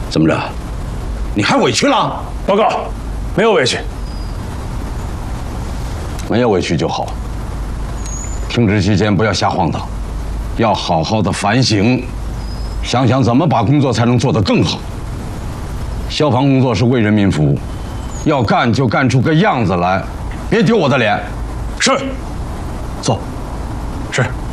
怎么着？你还委屈了？ 报告，没有委屈。 没有委屈就好。停职期间不要瞎晃荡，要好好的反省，想想怎么把工作才能做得更好。消防工作是为人民服务，要干就干出个样子来，别丢我的脸。 是。 走。 是。